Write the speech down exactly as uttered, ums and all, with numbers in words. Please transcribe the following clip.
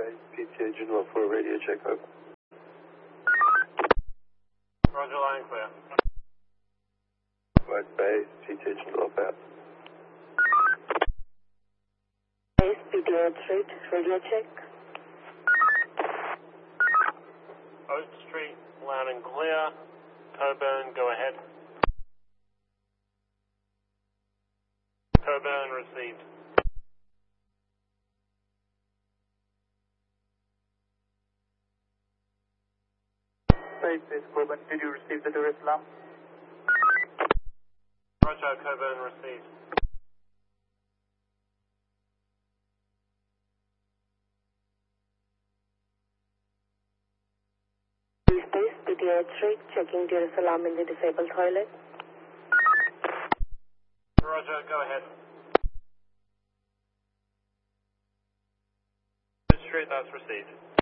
Bay, P T A Juno for radio check, over. Roger, line clear. White Bay, P T A Juno out. Base, P T A Street, radio check. Oak Street, loud and clear. Coburn, go ahead. Coburn received. Base, base, Coburn, did you receive the Dar es Salaam? Roger, Coburn received. Base, P T A Street, checking Dar es Salaam in the disabled toilet. Roger, go ahead. Street, that's received.